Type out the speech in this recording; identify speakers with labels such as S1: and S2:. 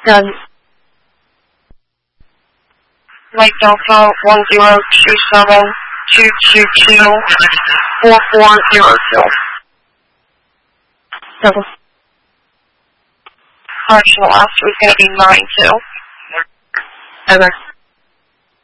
S1: Done.
S2: Mike Delta 1027-222-4402.
S1: Double.
S2: Correctional last was going to be 9-2.
S1: Over.